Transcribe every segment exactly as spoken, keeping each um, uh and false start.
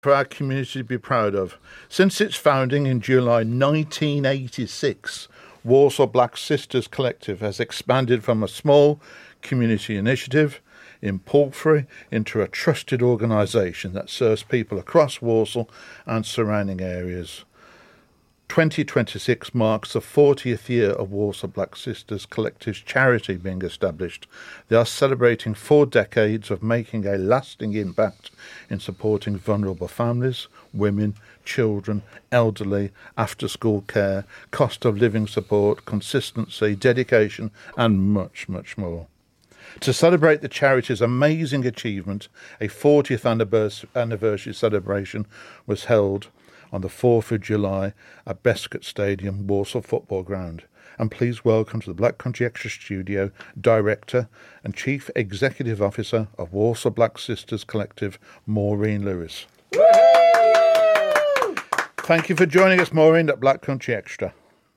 For our community to be proud of. Since its founding in July nineteen eighty-six, Walsall Black Sisters Collective has expanded from a small community initiative in Palfrey into a trusted organisation that serves people across Walsall and surrounding areas. twenty twenty-six marks the fortieth year of Walsall Black Sisters Collective's charity being established. They are celebrating four decades of making a lasting impact in supporting vulnerable families, women, children, elderly, after-school care, cost of living support, consistency, dedication, and much, much more. To celebrate the charity's amazing achievement, a fortieth anniversary celebration was held on the fourth of July at Bescot Stadium, Walsall Football Ground. And please welcome to the Black Country Extra studio, Director and Chief Executive Officer of Walsall Black Sisters Collective, Maureen Lewis. Woo! Thank you for joining us, Maureen, at Black Country Extra.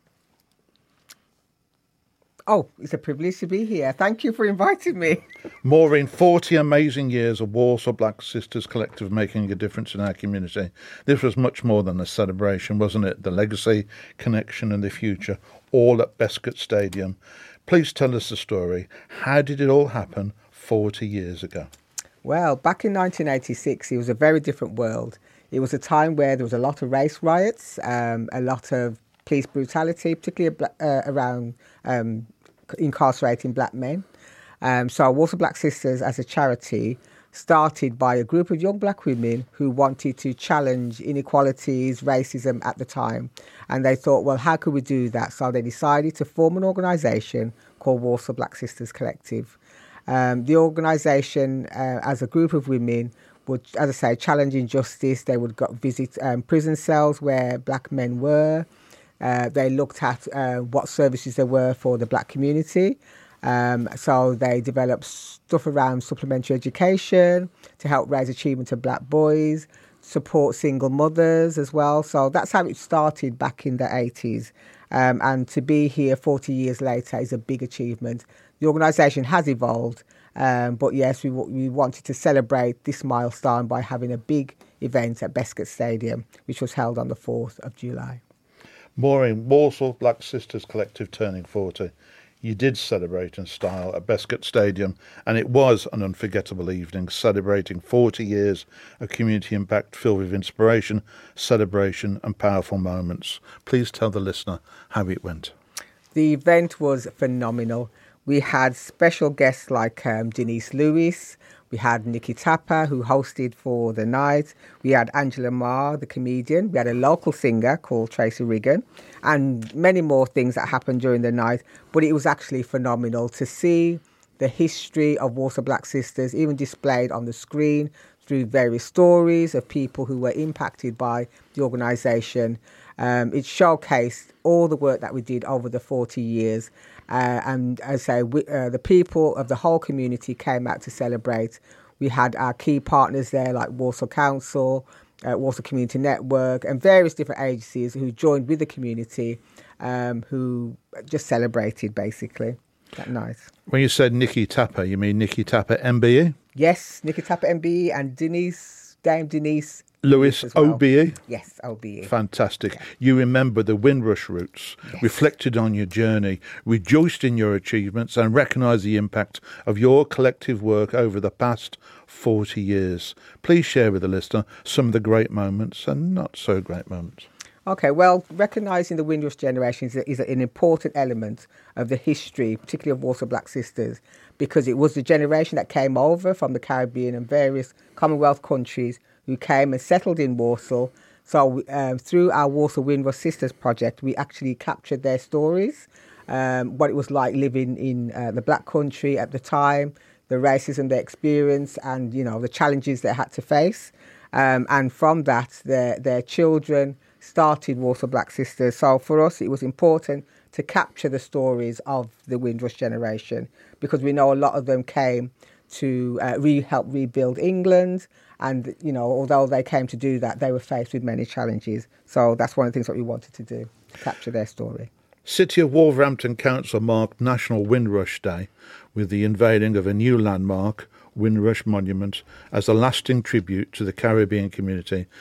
Oh, it's a privilege to be here. Thank you for inviting me. Maureen, forty amazing years of Walsall Black Sisters Collective making a difference in our community. This was much more than a celebration, wasn't it? The legacy, connection and the future, all at Bescot Stadium. Please tell us the story. How did it all happen forty years ago? Well, back in nineteen eighty-six, it was a very different world. It was a time where there was a lot of race riots, um, a lot of police brutality, particularly uh, around um, incarcerating black men. Um, so Walsall Black Sisters, as a charity, started by a group of young black women who wanted to challenge inequalities, racism at the time. And they thought, well, how could we do that? So they decided to form an organisation called Walsall Black Sisters Collective. Um, the organisation, uh, as a group of women, would, as I say, challenge injustice. They would go visit um, prison cells where black men were. Uh, they looked at uh, what services there were for the black community. Um, so they developed stuff around supplementary education to help raise achievement of black boys, support single mothers as well. So that's how it started back in the eighties. Um, and to be here forty years later is a big achievement. The organisation has evolved, um, but yes, we, we wanted to celebrate this milestone by having a big event at Bescot Stadium, which was held on the fourth of July. Maureen, Walsall Black Sisters Collective turning forty. You did celebrate in style at Bescot Stadium, and it was an unforgettable evening, celebrating forty years of community impact filled with inspiration, celebration and powerful moments. Please tell the listener how it went. The event was phenomenal. We had special guests like um, Denise Lewis. We had Nikki Tapper, who hosted for the night. We had Angela Marr, the comedian. We had a local singer called Tracy Riggin, and many more things that happened during the night. But it was actually phenomenal to see the history of Walsall Black Sisters, even displayed on the screen through various stories of people who were impacted by the organisation. Um, it showcased all the work that we did over the forty years. Uh, and as I say, we, uh, the people of the whole community came out to celebrate. We had our key partners there like Walsall Council, uh, Walsall Community Network and various different agencies who joined with the community, um, who just celebrated basically that night. When you said Nikki Tapper, you mean Nikki Tapper M B E? Yes, Nikki Tapper M B E and Denise, Dame Denise Lewis, well. O B E? Yes, O B E. Fantastic. Yeah. You remember the Windrush roots, yes. reflected on your journey, rejoiced in your achievements and recognised the impact of your collective work over the past forty years. Please share with the listener some of the great moments and not so great moments. Okay, well, recognising the Windrush generation is, a, is an important element of the history, particularly of Walsall Black Sisters, because it was the generation that came over from the Caribbean and various Commonwealth countries who came and settled in Walsall. So um, through our Walsall Windrush Sisters project, we actually captured their stories, um, what it was like living in uh, the Black country at the time, the racism they experienced and, you know, the challenges they had to face. Um, and from that, their, their children started Walsall Black Sisters. So for us, it was important to capture the stories of the Windrush generation because we know a lot of them came to uh, re- help rebuild England. And, you know, although they came to do that, they were faced with many challenges. So that's one of the things that we wanted to do, to capture their story. City of Wolverhampton Council marked National Windrush Day with the unveiling of a new landmark, Windrush Monument, as a lasting tribute to the Caribbean community